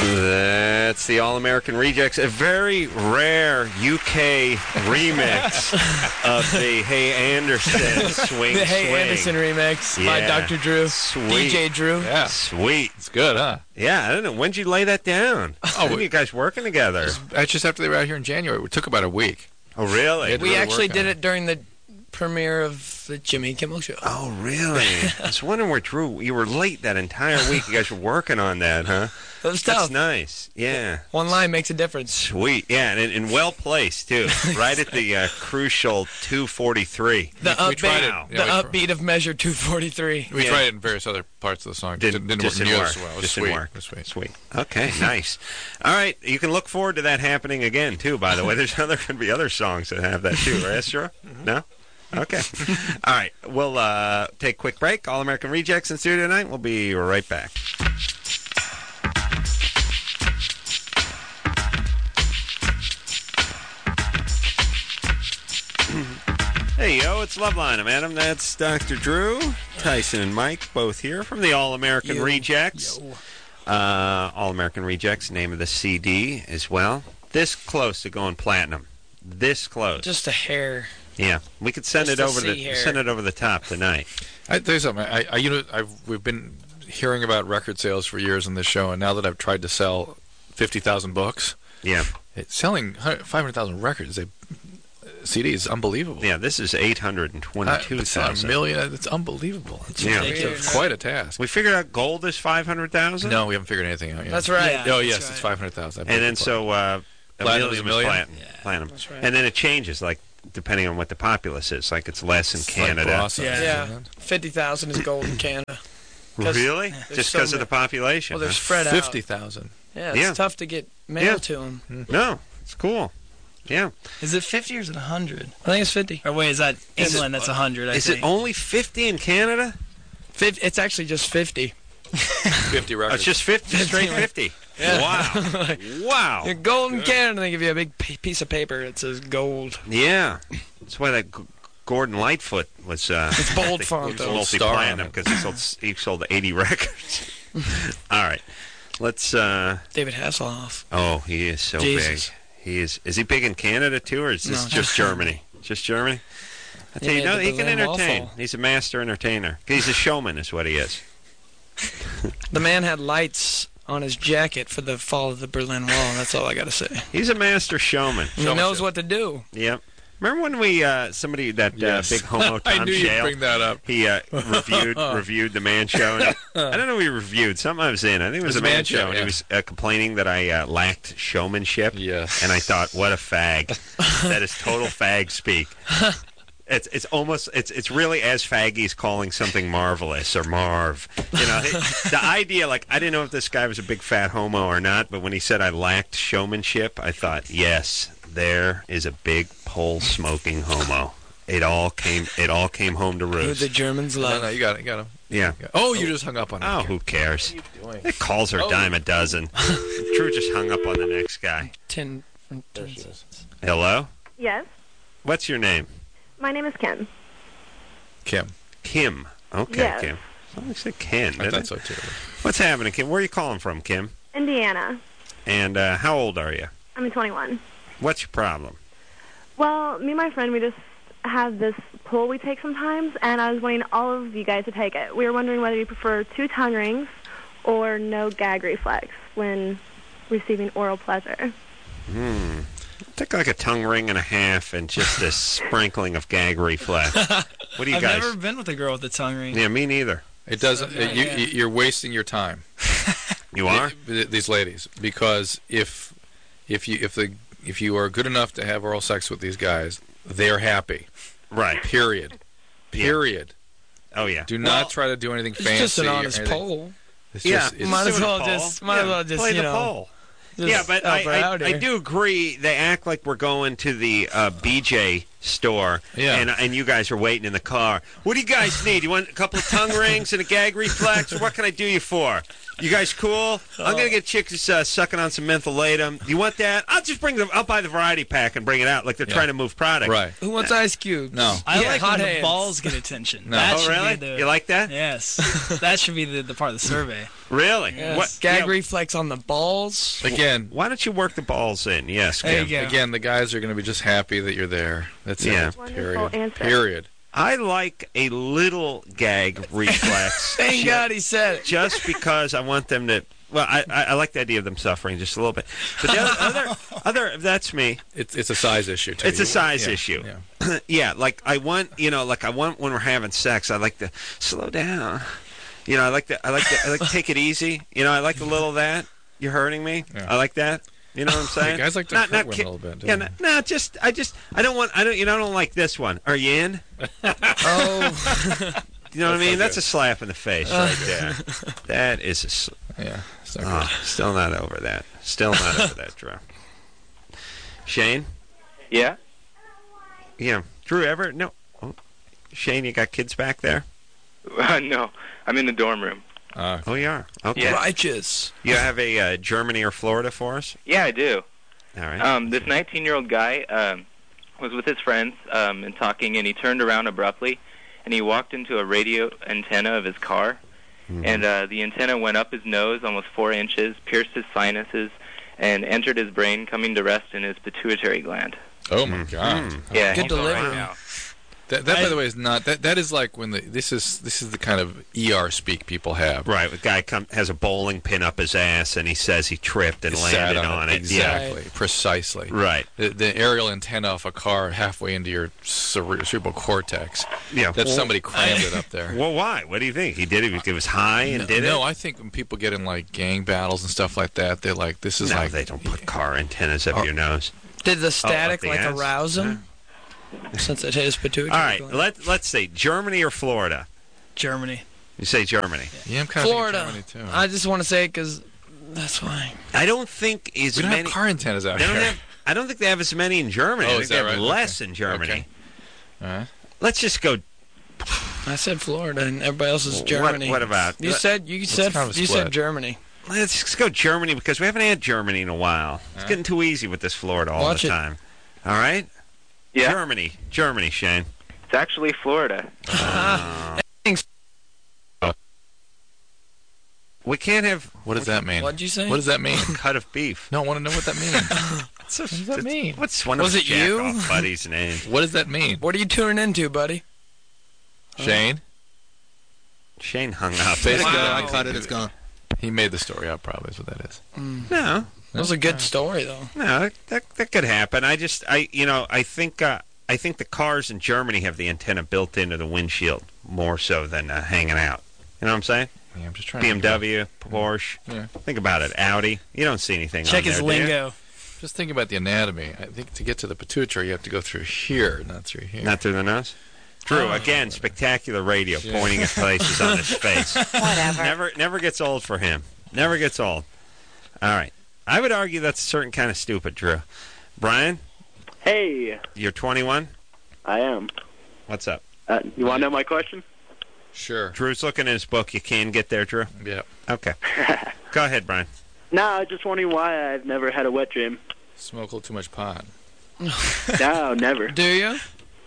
That's the All-American Rejects, a very rare UK remix of the Hey Anderson Swing The Hey Swing. Anderson remix by Yeah. Dr. Drew. Sweet. DJ Drew. Yeah. Sweet. It's good, huh? Yeah, I don't know. When'd you lay that down? Oh, When are you guys working together? That's just after they were out here in January. It took about a week. Oh, really? Yeah, We really actually work did on it during the premiere of the Jimmy Kimmel Show. Oh, really? I was wondering where Drew, you were late that entire week. You guys were working on that, huh? That was That's tough. nice. Yeah. One line makes a difference. Sweet. Yeah, and well placed, too. Right at the crucial 2:43. The We tried it. upbeat, Yeah, the upbeat of measure 243. We Yeah. tried it in various other parts of the song. Didn't work just nearly work. as well. It was Just sweet. didn't work. It was sweet. Sweet. Okay, nice. All right, you can look forward to that happening again, too, by the way. There's going to be other songs that have that, too, right, Astro? No? Okay. All right, we'll take a quick break. All-American Rejects in studio tonight. We'll be right back. Hey, yo, it's Loveline. I'm Adam. That's Dr. Drew. Tyson and Mike, both here from the All-American Rejects. All-American Rejects, name of the CD as well. This close to going platinum. This close. Just a hair. Yeah, we could send Just it a over C hair. send it over the top tonight. I tell you something. We've been hearing about record sales for years on this show, and now that I've tried to sell 50,000 books, Yeah, selling 500,000 records, CD is unbelievable. yeah. This is It's not 822,000. a million. It's unbelievable. It's Yeah. ridiculous. quite a task. We figured out gold is 500,000. No, we haven't figured anything out yet. That's right. Yeah. Oh, That's yes, right. it's 500,000. And then so Platinum is is a million? platinum. Yeah. Platinum. That's right. And then it changes, like depending on what the populace is. Like it's less in It's like Canada. Blossom, Yeah. isn't it? 50,000 is gold in Canada. 'Cause Really? there's Just so because of many- the population? Well, they're huh? spread out. 50,000. Yeah, it's Yeah. tough to get mail Yeah. to them. No, it's cool. Yeah. Is it 50 or is it 100? I think it's 50. Or wait, is that Is it- England? That's 100, I Is think. it only 50 in Canada? It's actually just 50. 50 Oh, records. it's just 50, straight 50. Yeah. Wow. Wow. You're gold in Canada, they give you a big piece of paper that says gold. Yeah. That's why that Gordon Lightfoot was It's bold he font, was though. multi-platinum Star on because he sold 80 records. All right. Let's David Hasselhoff. oh, he is so Jesus. big. He is he big in Canada too, or is this No, just just Germany? Just Germany? I tell He you, made no, the he can Berlin Wall entertain. fall. He's a master entertainer. He's a showman is what he is. The man had lights on his jacket for the fall of the Berlin Wall. That's all I got to say. He's a master showman. He knows what to do. Yep. Remember when we somebody that Yes. big homo Tom I knew you'd Shale? bring that up. He reviewed the Man Show. And I don't know if he reviewed. Something I was in. I think it was It's a Man Show. And yeah. he was complaining that I lacked showmanship. Yes. And I thought, what a fag. That is total fag speak. It's almost it's really as faggy's calling something marvelous or Marv. You know, the idea, like, I didn't know if this guy was a big fat homo or not, but when he said I lacked showmanship, I thought, yes, there is a big pole smoking homo. It all came home to Who roost. the Germans No, love. no, you got it. You got him. Yeah. Oh, you just hung up on him. Oh, who cares? doing? It calls her dime a dozen. Drew just hung up on the next guy. 10. There she is. Hello? Yes, What's your name? my name is Kim. Kim. Kim. Okay, Yes. Kim. I said Ken, I didn't thought I? so too. What's happening, Kim? Where are you calling from, Kim? Indiana. And how old are you? I'm 21. What's your problem? Well, me and my friend, we just have this poll we take sometimes, and I was wanting all of you guys to take it. We were wondering whether you prefer 2 tongue rings or no gag reflex when receiving oral pleasure. Take like a tongue ring and a half and just a sprinkling of gag reflex. What do you I've guys? never been with a girl with a tongue ring. Yeah, me neither. It doesn't. Yeah. You're wasting your time. You are? These ladies, because if you are good enough to have oral sex with these guys, they're happy. Right. Period. Yeah. Period. Oh, yeah. Do not try to do anything It's fancy. just an or honest anything. poll. It's Yeah, just, it's, Might as Doing a well poll. just, play you the know. poll. Just Yeah, but help her out I here. do agree. They act like we're going to the BJ store, Yeah. and you guys are waiting in the car. What do you guys need? You want a couple of tongue rings and a gag reflex? What can I do you for? You guys cool? I'm gonna get chicks sucking on some mentholatum. You want that? I'll buy the variety pack and bring it out like they're trying to move product. right. Who wants ice cubes? No. I Yeah, like hot when the hands. balls get attention. No. That Oh, should really? Be the, You like that? Yes. That should be the part of the survey. Really? Yes. What Gag yeah, reflex on the balls. Again, Why don't you work the balls in? Yes, There Kim. you go. again, the guys are going to be just happy that you're there. That's Yeah. it. Wonderful Period. answer. Period. I like a little gag reflex. Thank God he said it. Just because I want them to. Well, I like the idea of them suffering just a little bit. But the other that's me. It's a size issue, too. It's a size Yeah, issue. Yeah. Yeah, like I want when we're having sex, I like to slow down. I like to take it easy. I like a little of that. You're hurting me. Yeah. I like that. You know what I'm saying? You guys like to hurt women a little bit, don't you? I don't like this one. Are you in? Oh, You know what I mean? not That's good. a slap in the face right there. That is Yeah. It's not good. still not over that. Still not over that, Drew. Shane? Yeah? Yeah. Drew, ever? No. Oh. Shane, you got kids back there? No, I'm in the dorm room. Oh, you are? Okay. Yeah. righteous. You have a Germany or Florida for us? Yeah, I do. All right. This 19-year-old guy was with his friends and talking, and he turned around abruptly, and he walked into a radio antenna of his car, and the antenna went up his nose almost 4 inches, pierced his sinuses, and entered his brain, coming to rest in his pituitary gland. Oh, my God. Yeah, Good he's all right delivery. now. That by the way, is not... That is like when this is the kind of ER speak people have. Right. The guy has a bowling pin up his ass, and he says he tripped and He sat landed on it. Exactly. Precisely. Yeah. Right. The aerial antenna off a car halfway into your cerebral cortex. Yeah. That Well, somebody crammed it up there. Well, why? What do you think? He did it. He was high and did it. No, I think when people get in like gang battles and stuff like that, they're like, this is No, like... they don't put car antennas up your nose. Did the static the like ass? arouse him? Since it hit his pituitary All right. gland? Let's see. Germany or Florida? Germany. You say Germany. Yeah, I'm kind of Florida. thinking Germany, too. I just want to say it because that's why. I don't think as we don't many. have car antennas out They don't here. have. I don't think they have as many in Germany. Oh, I think is they that have right? less Okay. in Germany. Okay. All right. Let's just go. I said Florida and everybody else is Germany. What about? You said kind of a you split. said Germany. Let's just go Germany because we haven't had Germany in a while. It's getting too easy with this Florida all Watch the it. time. All right. Yeah, Germany, Shane. it's actually Florida. We can't have What does that mean? What'd you say? What does that mean? a cut of beef. No, I want to know what that means. What does that mean? What's one Was of it his you? jack-off buddies' name? What does that mean? What are you tuning into, buddy? Shane? Shane hung up. Basically, Wow. I cut it. It's gone. He made the story up, probably, is what that is. No, That was a good story, though. no, that could happen. I think the cars in Germany have the antenna built into the windshield more so than hanging out. You know what I'm saying? Yeah, I'm just trying BMW, Porsche. Yeah. Think about it. Audi. You don't see anything. Check on his there, do you? lingo. Just think about the anatomy. I think to get to the pituitary, you have to go through here, not through here. Not through the nose. Drew, again, spectacular radio, pointing at places on his face. Whatever. Never gets old for him. Never gets old. All right. I would argue that's a certain kind of stupid, Drew. Brian, Hey, you're 21. I am. What's up? You want to know my question? Sure. Drew's looking at his book. You can get there, Drew. Yeah. Okay. Go ahead, Brian. No, I was just wondering why I've never had a wet dream. Smoke a little too much pot. No, never. Do you?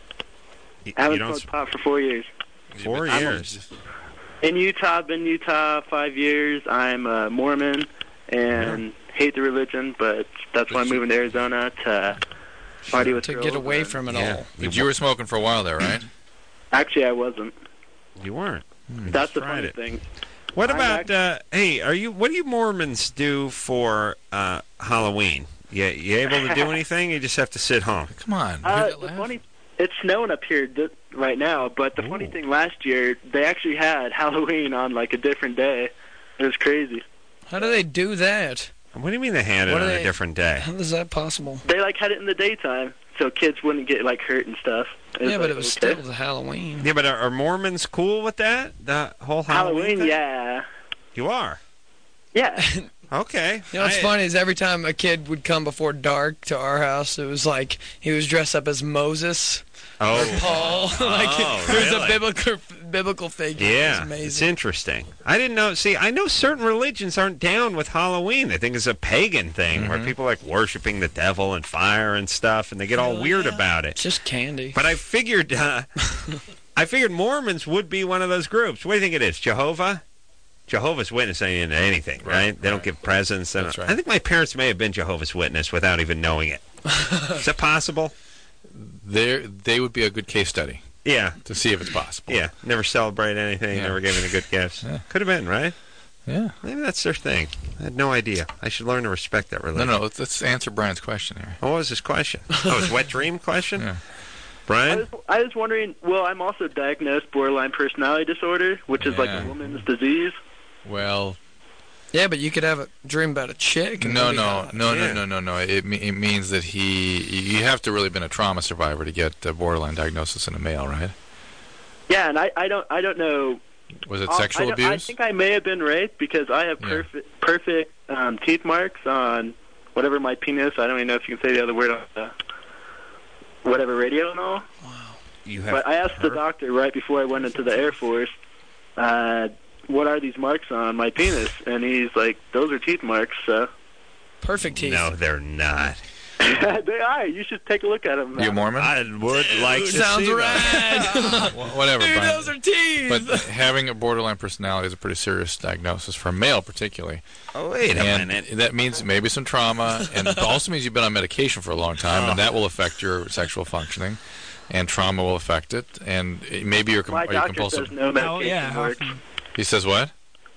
I haven't You don't. smoked pot for 4 years. 4 years. In Utah, I've been in Utah 5 years. I'm a Mormon and hate the religion, but that's why I'm moving to Arizona to party with To girls get away and- from it Yeah. all. But you were smoking for a while there, right? Actually, I wasn't. You weren't. That's the tried funny it. thing. What I'm about? Hey, what do you Mormons do for Halloween? You able to do anything? You just have to sit home. Come on. hear that The laugh? funny, it's snowing up here right now, but the funny thing, last year they actually had Halloween on like a different day. It was crazy. How do they do that? What do you mean they had it What on are a they- different day? How is that possible? They like had it in the daytime, so kids wouldn't get like hurt and stuff. Yeah, but like, it was okay. still the Halloween. Yeah, but are Mormons cool with that? The whole Halloween Halloween. thing? Yeah, You are. yeah. Okay. You know what's funny is every time a kid would come before dark to our house, it was like he was dressed up as Moses Oh. or Paul. like Oh, it was really? a biblical figure. It was Yeah, it's amazing. interesting. I didn't know. See, I know certain religions aren't down with Halloween. They think it's a pagan thing where people like worshiping the devil and fire and stuff, and they get all Hell weird yeah. about It's it. just candy. But I figured Mormons would be one of those groups. What do you think it is? Jehovah? Jehovah's Witness ain't into anything, right? They don't give presents. That's right. I think my parents may have been Jehovah's Witness without even knowing it. Is that possible? They would be a good case study Yeah. to see if it's possible. Yeah. Never celebrate anything. Yeah. Never give any good gifts. Yeah. Could have been, right? Yeah. Maybe that's their thing. I had no idea. I should learn to respect that religion. No, let's answer Brian's question here. What was his question? Oh, his wet dream question? Yeah. Brian? I was wondering, well, I'm also diagnosed borderline personality disorder, which is like Yeah. a woman's disease. Well, Yeah, but you could have a dream about a chick. And no. Yeah. It means that you have to really been a trauma survivor to get a borderline diagnosis in a male, right? Yeah, and I don't know. Was it sexual I abuse? think I may have been raped because I have Yeah. perfect teeth marks on whatever my penis. I don't even know if you can say the other word on the whatever radio and all. You have But I asked the doctor right before I went into the Air Force, what are these marks on my penis? And he's like, those are teeth marks. So. Perfect teeth. No, they're not. They are. You should take a look at them. You a Mormon? I would like to Sounds see rad. Whatever, Dude, Brian. those are teeth. But having a borderline personality is a pretty serious diagnosis for a male, particularly. that. Oh, wait a And minute. that means maybe some trauma, and it also means you've been on medication for a long time, and that will affect your sexual functioning, and trauma will affect it, and maybe you're, My are you doctor compulsive. says no medication How works. often? He says what?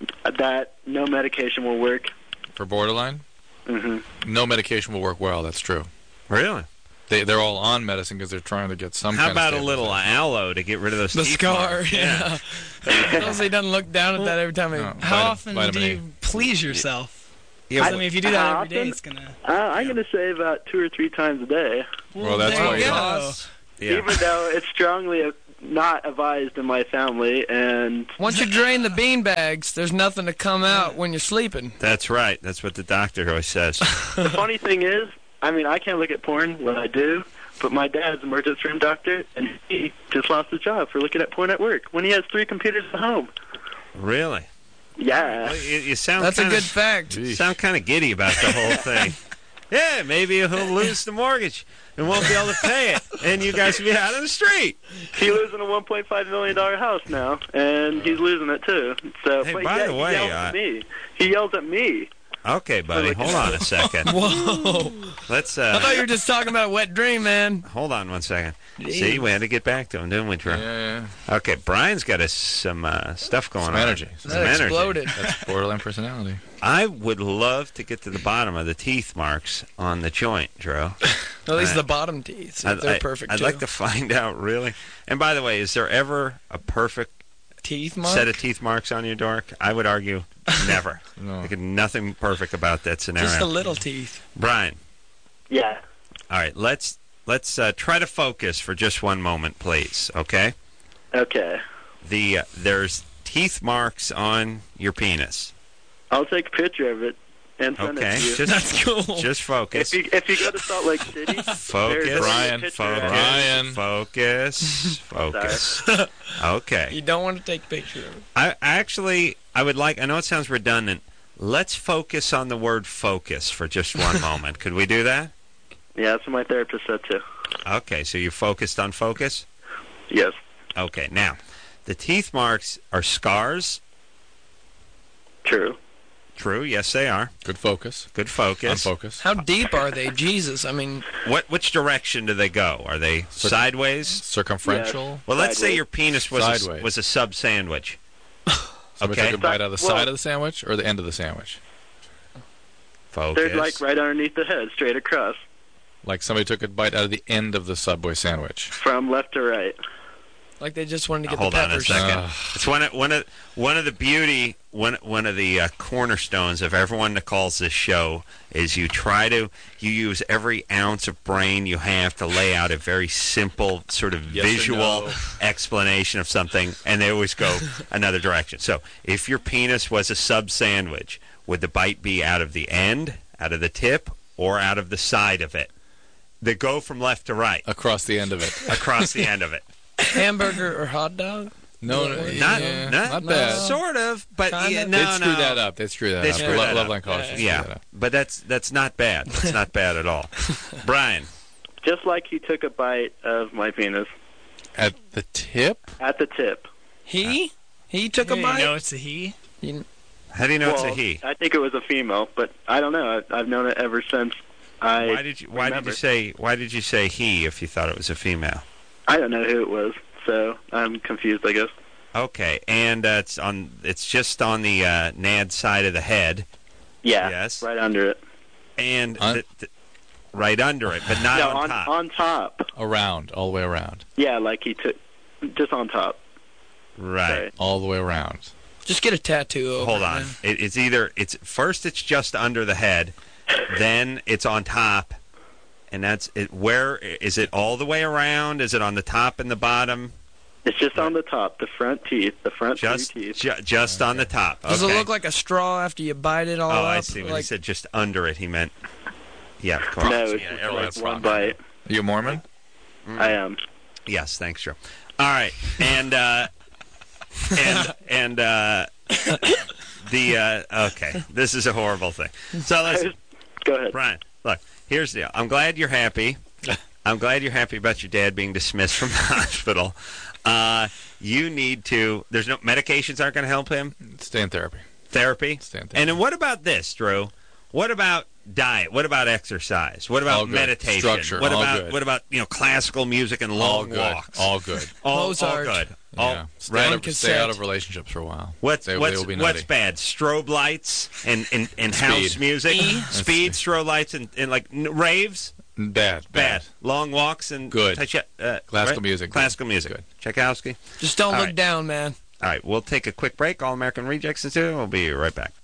That no medication will work. For borderline? Hmm. No medication will work well, that's true. Really? They're all on medicine because they're trying to get some How kind about of a little stabilization. aloe to get rid of those The teeth scar, marks? yeah. Also, he doesn't look down at that every time. No. How often do vitamin A. you please yourself? Yeah, I mean, if you do that How every day, often? it's gonna. I'm going to say about 2 or 3 times a day, Well, that's there why you you go. yeah. even though it's strongly not advised in my family. And Once you drain the bean bags, there's nothing to come out when you're sleeping. That's right. That's what the doctor always says. the funny thing is, I mean, I can't look at porn when I do, but my dad's an emergency room doctor, and he just lost his job for looking at porn at work when he has 3 computers at home. Really? Yeah. Well, you sound That's a kinda, good fact. sound kind of giddy about the whole thing. Yeah, maybe he'll lose the mortgage and won't be able to pay it, and you guys will be out on the street. He lives in a $1.5 million house now, and he's losing it too. So, Hey, but by yeah, the way, he yells at me. He yells at me. Okay, buddy, hold on a second. Whoa. Let's I thought you were just talking about a wet dream, man. hold on one second. See, we had to get back to him, didn't we, Drew? Yeah. Okay, Brian's got some stuff going Some on. energy. Some That energy. exploded. That's borderline personality. I would love to get to the bottom of the teeth marks on the joint, Drew. At least the bottom teeth. They're perfect, I'd too. like to find out, really. And by the way, is there ever a perfect Teeth mark? set of teeth marks on your dork? I would argue never. No. Like, nothing perfect about that scenario. Just the little teeth. Brian, Yeah. all right, let's try to focus for just one moment, please, okay? Okay. There's teeth marks on your penis. I'll take a picture of it and send Okay, it to you. just That's cool. just focus. If you go to Salt Lake City, Focus, there's a Brian, picture focus, of it. Brian. focus. Okay. You don't want to take a picture of it. I would like, I know it sounds redundant, let's focus on the word focus for just one moment. Could we do that? Yeah, that's what my therapist said too. Okay, so you focused on focus? Yes. Okay, now, the teeth marks are scars. True. True, yes they are. Good focus. Good focus. Unfocus. How deep are they? Jesus, I mean, Which direction do they go? Are they sideways? Circumferential. Well, let's say Sideways. your penis was Sideways. a sub sandwich. Somebody Okay. took a bite out of the Well- side of the sandwich or the end of the sandwich? Focus. They're like right underneath the head, straight across, Like somebody took a bite out of the end of the Subway sandwich. from left to right. like they just wanted to get Hold the on a peppers. second. It's one of the cornerstones of everyone that calls this show is you use every ounce of brain you have to lay out a very simple sort of Yes or visual no. explanation of something, and they always go another direction. So if your penis was a sub sandwich, would the bite be out of the end, out of the tip, or out of the side of it? They go from left to right Across the end of it. across the end of it. Hamburger or hot dog? No, not bad. Sort of, but Kinda. yeah, They'd no, screw no. that up. They'd screw that They'd up. screw that up. Loveline College would screw that Yeah, up. but that's not bad. That's not bad at all. Brian, Just like he took a bite of my penis At the tip? at the tip. He took a You bite? know it's a he. How do you know well, it's a he? I think it was a female, but I don't know. I've known it ever since. Why did you say he if you thought it was a female? I don't know who it was, so I'm confused, I guess. Okay, and it's just on the nad side of the head. Yeah. Yes. Right under it. And right under it, but not on top. On top. Around, all the way around. Yeah, like he took just on top. Right. Sorry. All the way around. Just get a tattoo over Hold it, on. man. It's first it's just under the head, then it's on top, and that's it. Where is it? All the way around? Is it on the top and the bottom? It's just on the top, the front teeth, the front Just three teeth. just on the top. Does Okay. it look like a straw after you bite it all Oh, up? I see. When he said just under it, he meant. Yeah, of course. No, it's Yeah, just everyone's like one fine. bite. Are you a Mormon? I am. Yes, thanks, Joe. All right, and okay, this is a horrible thing. So let's Go ahead. Brian, look, here's the deal. I'm glad you're happy. I'm glad you're happy about your dad being dismissed from the hospital. You need to. There's no medications aren't going to help him. Stay in therapy. Therapy. Stay in therapy. And then what about this, Drew? What about diet? What about exercise? What All about good. meditation? Structure. What All about good. what about classical music and all long good. walks? All good. all Mozart. good. Yeah. All, Stay, right? out of, stay out cassette. of relationships for a while. What's They will be nutty. bad? Strobe lights and house music, speed, strobe lights and like raves. Bad. Long walks and Good. Classical Classical music. Classical music. Good. Tchaikovsky. Just don't All look right. down, man. All right, we'll take a quick break. All American Rejects Institute. We'll be right back.